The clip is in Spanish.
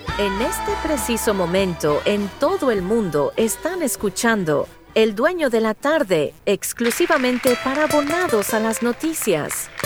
En este preciso momento, en todo el mundo, están escuchando El Dueño de la Tarde, exclusivamente para abonados a las noticias.